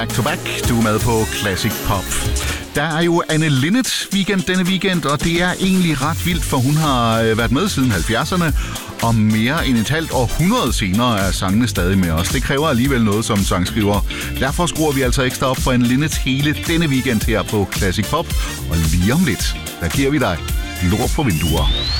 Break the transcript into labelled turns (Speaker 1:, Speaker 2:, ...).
Speaker 1: Back to back, du er med på Classic Pop. Der er jo Anne Linnet weekend denne weekend, og det er egentlig ret vildt, for hun har været med siden 70'erne, og mere end et halvt århundrede senere er sangene stadig med os. Det kræver alligevel noget som sangskriver. Derfor skruer vi altså ekstra op for Anne Linnet hele denne weekend her på Classic Pop, og lige om lidt, der giver vi dig Lort på vinduer.